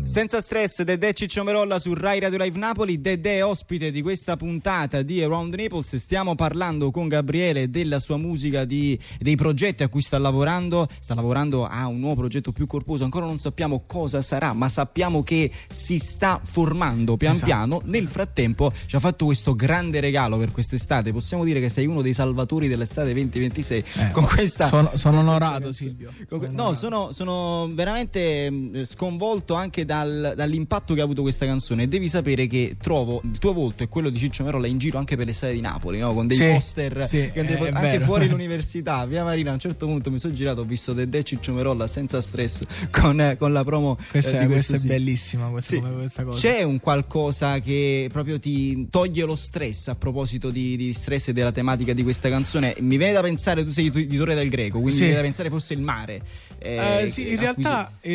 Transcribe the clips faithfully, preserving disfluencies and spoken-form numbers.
Senza stress, Dedè Ciccio su Rai Radio Live Napoli. Dedè è ospite di questa puntata di Around Naples. Stiamo parlando con Gabriele della sua musica, di, dei progetti a cui sta lavorando. Sta lavorando a un nuovo progetto più corposo. Ancora non sappiamo cosa sarà, ma sappiamo che si sta formando pian esatto. piano. Nel frattempo ci ha fatto questo grande regalo per quest'estate. Possiamo dire che sei uno dei salvatori dell'estate venti ventisei. Eh, con questa, sono, sono con onorato, questa Silvio. Con, sono no, onorato. Sono, sono veramente sconvolto anche da Dal, dall'impatto che ha avuto questa canzone. Devi sapere che trovo il tuo volto e quello di Ciccio Merolla in giro anche per le strade di Napoli, no? Con dei sì, poster sì, che è, anche è fuori l'università, via Marina. A un certo punto mi sono girato, ho visto Dedè Ciccio Merolla senza stress con, con la promo. Questa, eh, di questa è sì. bellissima questa, sì. questa cosa. C'è un qualcosa che proprio ti toglie lo stress a proposito di, di stress e della tematica di questa canzone? Mi viene da pensare, tu sei di Torre del Greco, quindi sì. mi viene da pensare fosse il mare. Eh, eh, sì, in realtà, in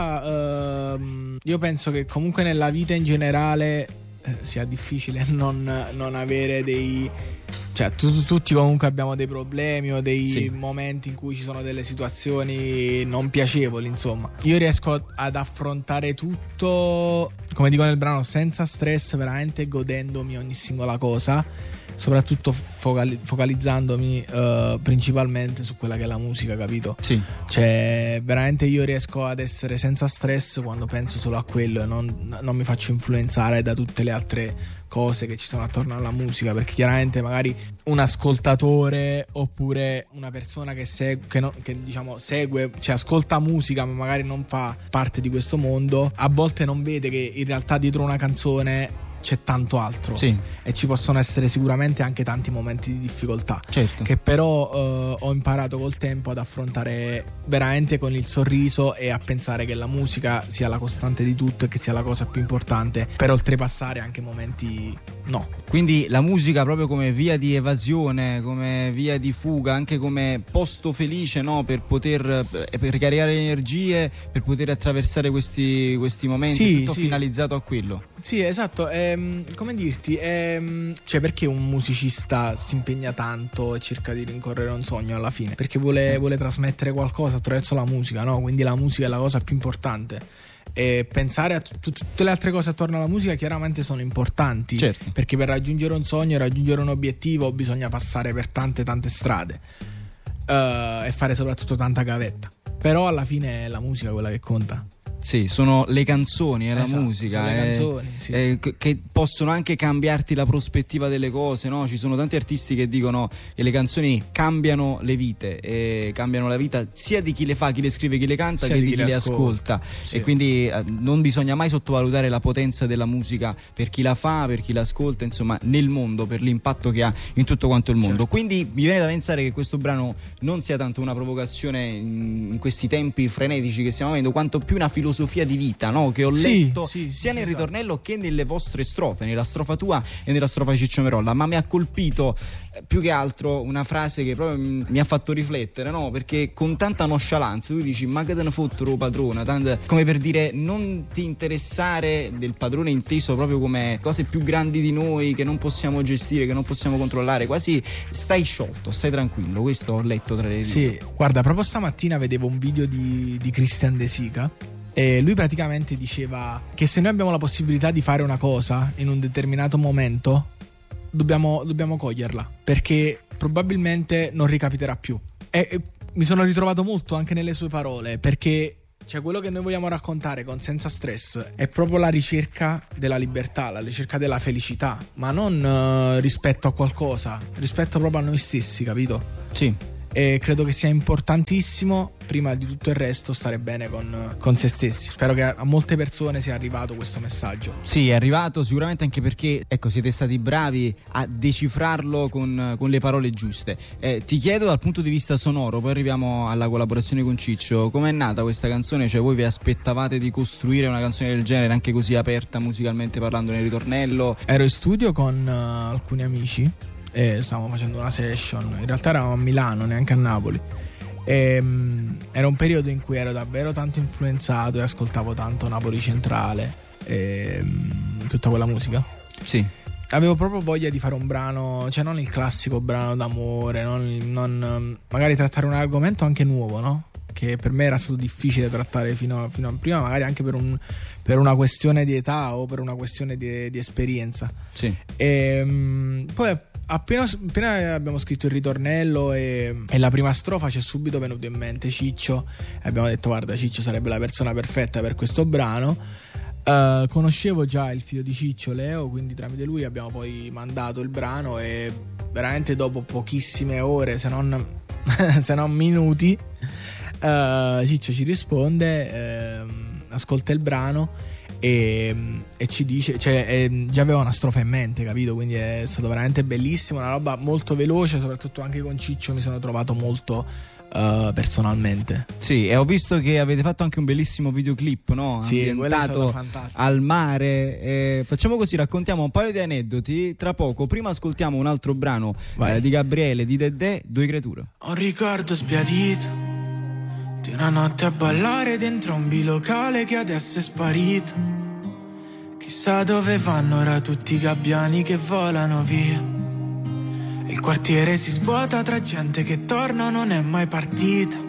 realtà uh, io penso che comunque nella vita in generale eh, sia difficile non, non avere dei... Cioè tu, tutti comunque abbiamo dei problemi o dei sì. momenti in cui ci sono delle situazioni non piacevoli, insomma. Io riesco ad affrontare tutto, come dico nel brano, senza stress, veramente godendomi ogni singola cosa, soprattutto focali- focalizzandomi uh, principalmente su quella che è la musica, capito? Sì. Cioè veramente io riesco ad essere senza stress quando penso solo a quello e non, non mi faccio influenzare da tutte le altre cose che ci sono attorno alla musica, perché chiaramente magari un ascoltatore oppure una persona che segue, che, no, che diciamo segue, cioè ascolta musica ma magari non fa parte di questo mondo, a volte non vede che in realtà dietro una canzone c'è tanto altro, sì. e ci possono essere sicuramente anche tanti momenti di difficoltà, certo. che però eh, ho imparato col tempo ad affrontare veramente con il sorriso e a pensare che la musica sia la costante di tutto e che sia la cosa più importante per oltrepassare anche momenti no. Quindi la musica proprio come via di evasione, come via di fuga, anche come posto felice, no? Per poter per ricaricare le energie, per poter attraversare questi, questi momenti, sì, tutto sì. finalizzato a quello. Sì, esatto. Ehm, come dirti, ehm, cioè perché un musicista si impegna tanto e cerca di rincorrere un sogno alla fine? Perché vuole, vuole trasmettere qualcosa attraverso la musica, no? Quindi la musica è la cosa più importante. E pensare a t- tutte le altre cose attorno alla musica chiaramente sono importanti, certo. perché per raggiungere un sogno, raggiungere un obiettivo bisogna passare per tante tante strade uh, e fare soprattutto tanta gavetta. Però alla fine è la musica quella che conta. Sì, sono le canzoni, è esatto, la musica, sono le è, canzoni, sì. è, che possono anche cambiarti la prospettiva delle cose, no? Ci sono tanti artisti che dicono che le canzoni cambiano le vite, e cambiano la vita sia di chi le fa, chi le scrive, chi le canta, sia che di chi, chi le ascolta, ascolta. Sì. E quindi eh, non bisogna mai sottovalutare la potenza della musica per chi la fa, per chi l'ascolta, insomma nel mondo, per l'impatto che ha in tutto quanto il mondo, certo. Quindi mi viene da pensare che questo brano non sia tanto una provocazione in, in questi tempi frenetici che stiamo avendo, quanto più una filosofia di vita, no? Che ho letto sì, sì, sia sì, nel esatto. ritornello che nelle vostre strofe, nella strofa tua e nella strofa di Ciccio Merolla. Ma mi ha colpito eh, più che altro una frase che proprio mi, mi ha fatto riflettere, no? Perché con tanta nonchalance tu dici ma che te ne fottero padrona, tanta, come per dire non ti interessare del padrone inteso proprio come cose più grandi di noi che non possiamo gestire, che non possiamo controllare, quasi stai sciolto, stai tranquillo. Questo ho letto tra le righe. Sì, guarda, proprio stamattina vedevo un video di, di Christian De Sica. E lui praticamente diceva che se noi abbiamo la possibilità di fare una cosa in un determinato momento, dobbiamo, dobbiamo coglierla, perché probabilmente non ricapiterà più. E, e mi sono ritrovato molto anche nelle sue parole, perché cioè quello che noi vogliamo raccontare con Senza Stress è proprio la ricerca della libertà, la ricerca della felicità, ma non uh, rispetto a qualcosa, rispetto proprio a noi stessi, capito? Sì. E credo che sia importantissimo, prima di tutto il resto, stare bene con, con se stessi. Spero che a molte persone sia arrivato questo messaggio. Sì, è arrivato sicuramente, anche perché ecco, siete stati bravi a decifrarlo con, con le parole giuste. eh, Ti chiedo dal punto di vista sonoro, poi arriviamo alla collaborazione con Ciccio, com'è nata questa canzone? Cioè voi vi aspettavate di costruire una canzone del genere, anche così aperta musicalmente parlando, nel ritornello? Ero in studio con uh, alcuni amici e stavamo facendo una session. In realtà eravamo a Milano, neanche a Napoli. E, um, era un periodo in cui ero davvero tanto influenzato e ascoltavo tanto Napoli Centrale e um, tutta quella musica. Sì. Avevo proprio voglia di fare un brano, cioè non il classico brano d'amore, non, non magari trattare un argomento anche nuovo, no? che per me era stato difficile trattare fino a, fino a prima, magari anche per, un, per una questione di età o per una questione di, di esperienza. Sì. E um, poi appena, appena abbiamo scritto il ritornello e, e la prima strofa, ci è subito venuto in mente Ciccio e abbiamo detto guarda, Ciccio sarebbe la persona perfetta per questo brano. Uh, conoscevo già il figlio di Ciccio, Leo, quindi tramite lui abbiamo poi mandato il brano e veramente dopo pochissime ore, se non, se non minuti, uh, Ciccio ci risponde, uh, ascolta il brano e, e ci dice, cioè eh, già aveva una strofa in mente, capito? Quindi è stato veramente bellissimo, una roba molto veloce, soprattutto anche con Ciccio mi sono trovato molto Uh, personalmente. Sì, e ho visto che avete fatto anche un bellissimo videoclip, no? Sì, ambientato al mare. Eh, facciamo così, raccontiamo un paio di aneddoti. Tra poco, prima ascoltiamo un altro brano eh, di Gabriele, di Dedè, Due creature. Ho un ricordo sbiadito di una notte a ballare dentro un bilocale che adesso è sparito. Chissà dove vanno ora tutti i gabbiani che volano via. Il quartiere si svuota tra gente che torna, non è mai partita.